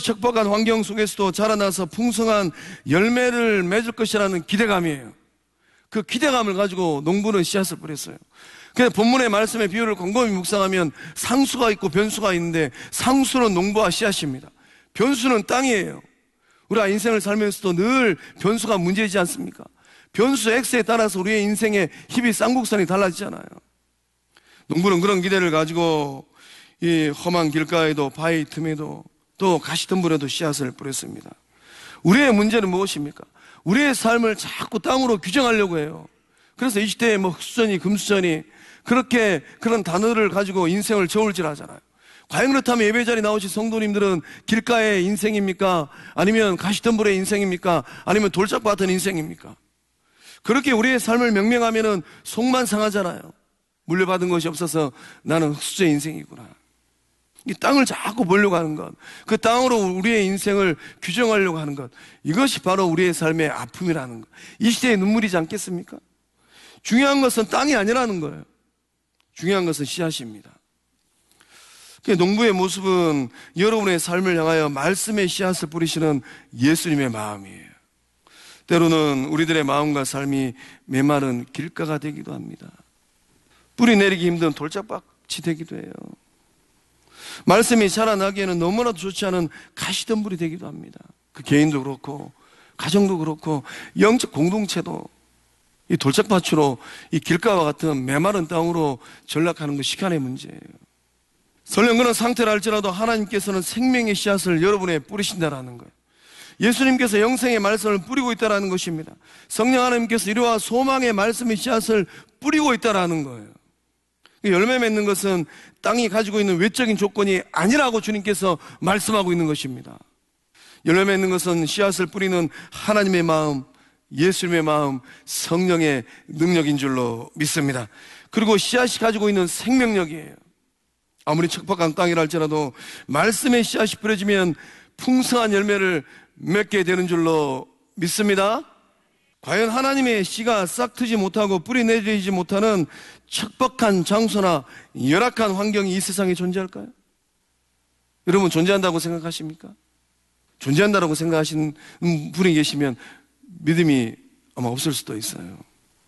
척박한 환경 속에서도 자라나서 풍성한 열매를 맺을 것이라는 기대감이에요. 그 기대감을 가지고 농부는 씨앗을 뿌렸어요. 그래서 본문의 말씀의 비유를 곰곰이 묵상하면 상수가 있고 변수가 있는데, 상수는 농부와 씨앗입니다. 변수는 땅이에요. 우리가 인생을 살면서도 늘 변수가 문제이지 않습니까? 변수 X에 따라서 우리의 인생의 힘이 쌍곡선이 달라지잖아요. 농부는 그런 기대를 가지고 이 험한 길가에도 바위 틈에도 또 가시덤불에도 씨앗을 뿌렸습니다. 우리의 문제는 무엇입니까? 우리의 삶을 자꾸 땅으로 규정하려고 해요. 그래서 이 시대에 흑수저니 금수저니 그렇게 그런 단어를 가지고 인생을 저울질하잖아요. 과연 그렇다면 예배 자리 나오신 성도님들은 길가의 인생입니까? 아니면 가시덤불의 인생입니까? 아니면 돌짝밭은 인생입니까? 그렇게 우리의 삶을 명명하면은 속만 상하잖아요. 물려받은 것이 없어서 나는 흑수저의 인생이구나. 이 땅을 자꾸 보려고 하는 것, 그 땅으로 우리의 인생을 규정하려고 하는 것, 이것이 바로 우리의 삶의 아픔이라는 것, 이 시대의 눈물이지 않겠습니까? 중요한 것은 땅이 아니라는 거예요. 중요한 것은 씨앗입니다. 농부의 모습은 여러분의 삶을 향하여 말씀의 씨앗을 뿌리시는 예수님의 마음이에요. 때로는 우리들의 마음과 삶이 메마른 길가가 되기도 합니다. 뿌리 내리기 힘든 돌짝밭이 되기도 해요. 말씀이 자라나기에는 너무나도 좋지 않은 가시덤불이 되기도 합니다. 그 개인도 그렇고 가정도 그렇고 영적 공동체도 이 돌짝밭으로 이 길가와 같은 메마른 땅으로 전락하는 것 시간의 문제예요. 설령 그런 상태를 할지라도 하나님께서는 생명의 씨앗을 여러분에 뿌리신다라는 거예요. 예수님께서 영생의 말씀을 뿌리고 있다는 것입니다. 성령 하나님께서 이루와 소망의 말씀의 씨앗을 뿌리고 있다는 거예요. 열매 맺는 것은 땅이 가지고 있는 외적인 조건이 아니라고 주님께서 말씀하고 있는 것입니다. 열매 맺는 것은 씨앗을 뿌리는 하나님의 마음, 예수님의 마음, 성령의 능력인 줄로 믿습니다. 그리고 씨앗이 가지고 있는 생명력이에요. 아무리 척박한 땅이라 할지라도 말씀의 씨앗이 뿌려지면 풍성한 열매를 맺게 되는 줄로 믿습니다. 과연 하나님의 씨가 싹 트지 못하고 뿌리 내리지 못하는 척박한 장소나 열악한 환경이 이 세상에 존재할까요? 여러분 존재한다고 생각하십니까? 존재한다고 생각하시는 분이 계시면 믿음이 아마 없을 수도 있어요.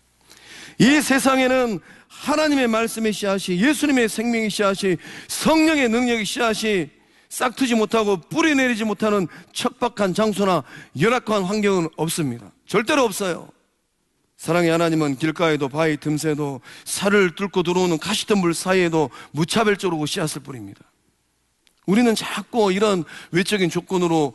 이 세상에는 하나님의 말씀의 씨앗이, 예수님의 생명의 씨앗이, 성령의 능력의 씨앗이 싹 트지 못하고 뿌리 내리지 못하는 척박한 장소나 열악한 환경은 없습니다. 절대로 없어요. 사랑의 하나님은 길가에도 바위 틈새도 살을 뚫고 들어오는 가시덤불 사이에도 무차별적으로 씨앗을 뿌립니다. 우리는 자꾸 이런 외적인 조건으로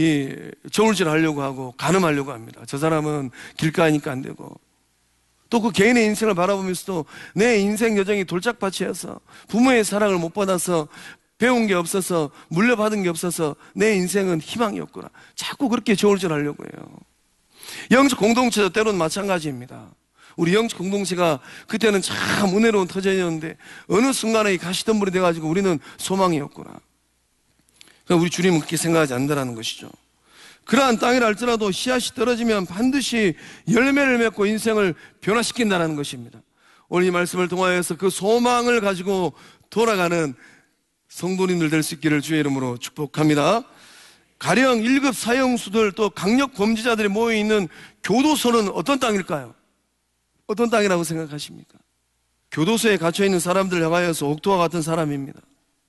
저울질하려고 하고 가늠하려고 합니다. 저 사람은 길가니까 안 되고, 또 그 개인의 인생을 바라보면서도 내 인생 여정이 돌짝밭이어서 부모의 사랑을 못 받아서 배운 게 없어서 물려받은 게 없어서 내 인생은 희망이 없구나. 자꾸 그렇게 저울질하려고 해요. 영적 공동체도 때로는 마찬가지입니다. 우리 영적 공동체가 그때는 참 은혜로운 터전이었는데 어느 순간에 가시덤불이 돼가지고 우리는 소망이 없구나. 그러니까 우리 주님은 그렇게 생각하지 않는다는 것이죠. 그러한 땅이라 할지라도 씨앗이 떨어지면 반드시 열매를 맺고 인생을 변화시킨다는 것입니다. 오늘 이 말씀을 통하여서 그 소망을 가지고 돌아가는 성도님들 될 수 있기를 주의 이름으로 축복합니다. 가령 1급 사형수들 또 강력 범죄자들이 모여있는 교도소는 어떤 땅일까요? 어떤 땅이라고 생각하십니까? 교도소에 갇혀있는 사람들 향하여서 옥토와 같은 사람입니다.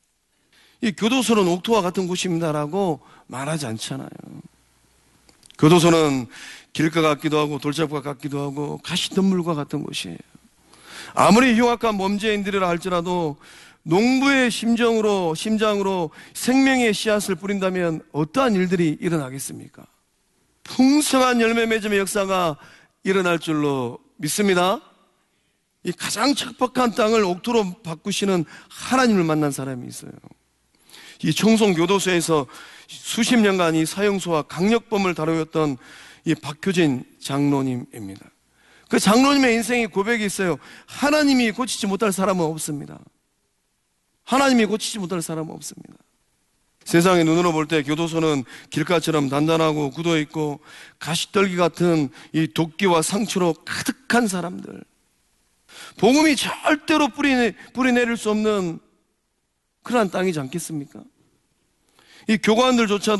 이 교도소는 옥토와 같은 곳입니다라고 말하지 않잖아요. 교도소는 길가 같기도 하고 돌짝밭 같기도 하고 가시덤불과 같은 곳이에요. 아무리 흉악한 범죄인들이라 할지라도 농부의 심장으로 생명의 씨앗을 뿌린다면 어떠한 일들이 일어나겠습니까? 풍성한 열매 맺음의 역사가 일어날 줄로 믿습니다. 이 가장 척박한 땅을 옥토로 바꾸시는 하나님을 만난 사람이 있어요. 이 청송교도소에서 수십 년간 이 사형수와 강력범을 다루었던 이 박효진 장로님입니다. 그 장로님의 인생의 고백이 있어요. 하나님이 고치지 못할 사람은 없습니다. 하나님이 고치지 못할 사람은 없습니다. 세상의 눈으로 볼 때 교도소는 길가처럼 단단하고 굳어있고 가시떨기 같은 이 도끼와 상처로 가득한 사람들, 복음이 절대로 뿌리 내릴 수 없는 그러한 땅이지 않겠습니까? 이 교관들조차도